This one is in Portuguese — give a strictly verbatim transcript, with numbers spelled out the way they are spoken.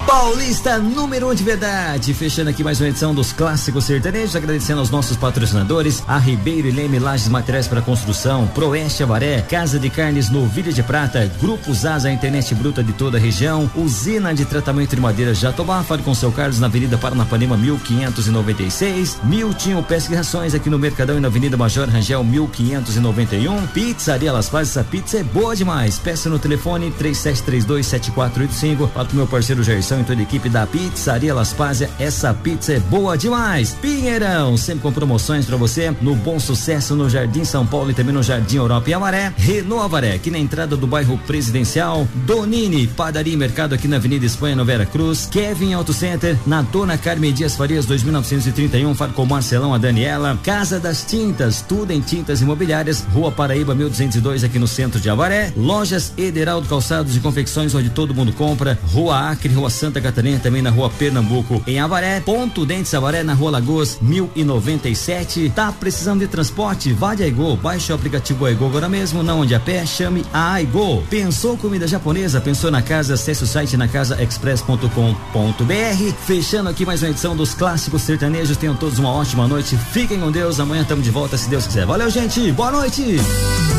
Paulista número um de verdade, fechando aqui mais uma edição dos Clássicos Sertanejos, agradecendo aos nossos patrocinadores, a Ribeiro e Leme Lajes Materiais para Construção, Proeste Avaré, Casa de Carnes Novilha de Prata, Grupo Zaza, a internet bruta de toda a região, Usina de Tratamento de Madeira Jatobá, fale com seu Carlos na Avenida Paranapanema mil quinhentos e noventa e seis, Miltinho Pesca e Rações aqui no Mercadão e na Avenida Major Rangel mil quinhentos e noventa e um, Pizzaria Las Pazes, essa pizza é boa demais, peça no telefone três sete três dois sete quatro oito cinco, fala com meu parceiro Gerson e toda a equipe da Pizzaria Las Pazes, essa pizza é boa demais. Pinheirão, sempre com promoções pra você, no Bom Sucesso, no Jardim São Paulo e também no Jardim Europa e Avaré, Renault Avaré, aqui na entrada do bairro Presidencial, Donini, Padaria e Mercado aqui na Avenida Espanha, no Vera Cruz, Kevin Auto Center, na Dona Carmen Dias Farias, dois mil novecentos e trinta e um, fala com o Marcelão, a Daniela, Casa das Tintas, tudo em tintas imobiliárias, Rua Paraíba mil duzentos e dois, aqui no centro de Avaré, Lojas Ederaldo Calçados e Confecções, onde todo mundo compra, Rua Acre, Rua Santa Catarina, também na Rua Pernambuco, em Avaré, Ponto Dentes Avaré, na Rua Lagoas mil e noventa e sete. Tá precisando de transporte? Vá de Aigo, baixe o aplicativo Aigo agora mesmo, não ande a pé, chame a Aigo. Pensou comida japonesa? Pensou na casa? Acesse o site na casa express ponto com ponto b r. Fechando aqui mais uma edição dos Clássicos Sertanejos, tenham todos uma ótima noite, fiquem com Deus, amanhã estamos de volta se Deus quiser. Valeu, gente, boa noite.